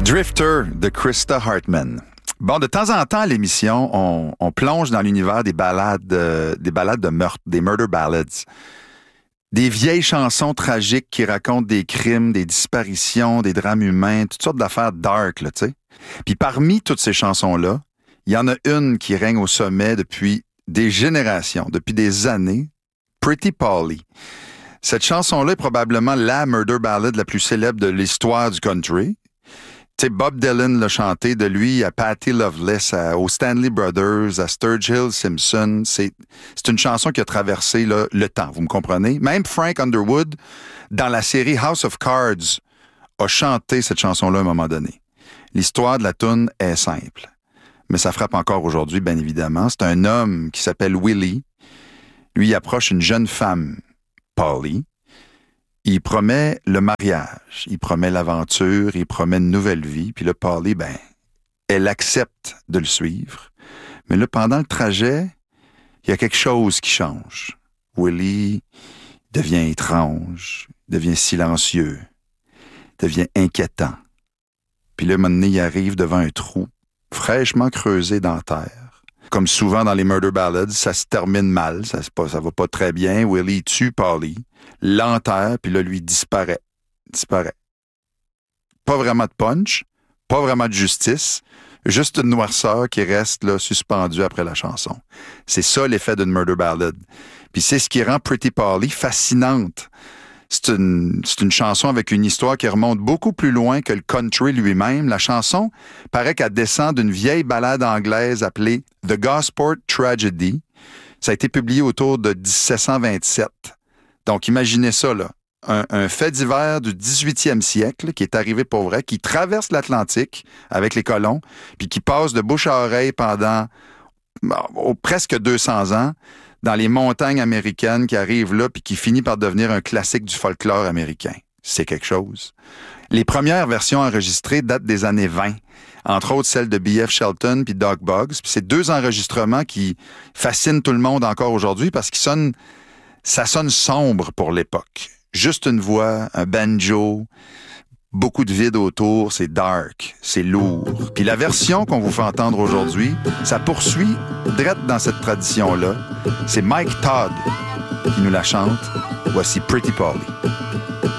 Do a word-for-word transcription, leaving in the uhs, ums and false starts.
Drifter de Krista Hartman. Bon, de temps en temps à l'émission, on, on plonge dans l'univers des ballades, euh, des ballades de meurtre, des murder ballads. Des vieilles chansons tragiques qui racontent des crimes, des disparitions, des drames humains, toutes sortes d'affaires dark, là, tu sais. Puis parmi toutes ces chansons-là, il y en a une qui règne au sommet depuis des générations, depuis des années, Pretty Polly. Cette chanson-là est probablement la murder ballad la plus célèbre de l'histoire du country. Tu sais, Bob Dylan l'a chanté, de lui à Patti Loveless, à, aux Stanley Brothers, à Sturgill Simpson. C'est, c'est une chanson qui a traversé là, le temps, vous me comprenez? Même Frank Underwood, dans la série House of Cards, a chanté cette chanson-là à un moment donné. L'histoire de la toune est simple, mais ça frappe encore aujourd'hui, bien évidemment. C'est un homme qui s'appelle Willie. Lui, il approche une jeune femme, Polly. Il promet le mariage, il promet l'aventure, il promet une nouvelle vie. Puis là, Polly, ben, elle accepte de le suivre. Mais là, pendant le trajet, il y a quelque chose qui change. Willie devient étrange, devient silencieux, devient inquiétant. Puis là, un moment donné, il arrive devant un trou fraîchement creusé dans la terre. Comme souvent dans les murder ballads, ça se termine mal, ça, pas, ça va pas très bien. Willie tue Polly, l'enterre, puis là, lui disparaît. Disparaît. Pas vraiment de punch, pas vraiment de justice, juste une noirceur qui reste là suspendue après la chanson. C'est ça l'effet d'une murder ballad. Puis c'est ce qui rend Pretty Polly fascinante. C'est une, c'est une chanson avec une histoire qui remonte beaucoup plus loin que le country lui-même. La chanson paraît qu'elle descend d'une vieille ballade anglaise appelée The Gosport Tragedy. Ça a été publié autour de dix-sept cent vingt-sept. Donc, imaginez ça, là. Un, un fait divers du dix-huitième siècle qui est arrivé pour vrai, qui traverse l'Atlantique avec les colons, puis qui passe de bouche à oreille pendant oh, presque deux cents ans dans les montagnes américaines, qui arrive là, puis qui finit par devenir un classique du folklore américain. C'est quelque chose. Les premières versions enregistrées datent des années vingt, entre autres celles de B F Shelton puis Doug Boggs. Puis c'est deux enregistrements qui fascinent tout le monde encore aujourd'hui parce qu'ils sonnent, ça sonne sombre pour l'époque. Juste une voix, un banjo, beaucoup de vide autour, c'est dark, c'est lourd. Puis la version qu'on vous fait entendre aujourd'hui, ça poursuit direct dans cette tradition-là. C'est Mike Todd qui nous la chante. Voici Pretty Polly.